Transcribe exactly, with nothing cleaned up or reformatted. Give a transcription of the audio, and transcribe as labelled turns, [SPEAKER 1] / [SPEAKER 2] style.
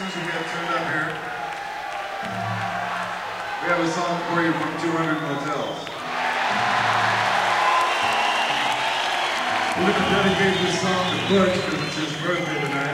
[SPEAKER 1] Susan get turned up here. We have a song for you from two hundred Motels. We're going to dedicate this song to Butch because it's his birthday tonight.